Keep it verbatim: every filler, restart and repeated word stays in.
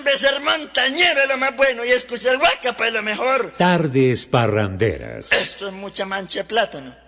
hombre, ser montañero es lo más bueno y escuchar guacapa es lo mejor. Tardes parranderas. Esto es mucha mancha de plátano.